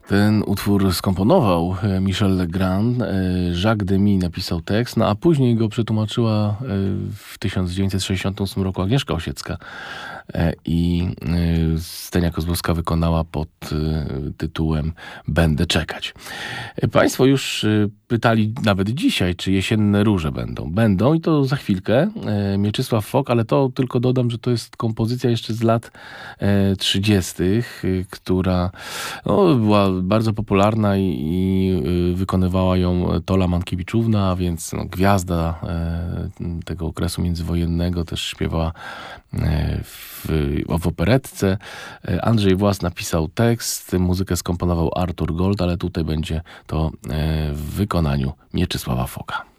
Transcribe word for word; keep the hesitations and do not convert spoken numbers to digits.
Ten utwór skomponował Michel Legrand, Jacques Demy napisał tekst, no a później go przetłumaczyła w tysiąc dziewięćset sześćdziesiątym ósmym roku Agnieszka Osiecka i Stenia Kozłowska wykonała pod tytułem Będę czekać. Państwo już pytali nawet dzisiaj, czy jesienne róże będą. Będą i to za chwilkę. Mieczysław Fok, ale to tylko dodam, że to jest kompozycja jeszcze z lat trzydziestych, która no, była bardzo popularna i, i wykonywała ją Tola Mankiewiczówna, a więc no, gwiazda tego okresu międzywojennego, też śpiewała w, w operetce. Andrzej Włas napisał tekst, muzykę skomponował Artur Gold, ale tutaj będzie to w wykonaniu Mieczysława Foka.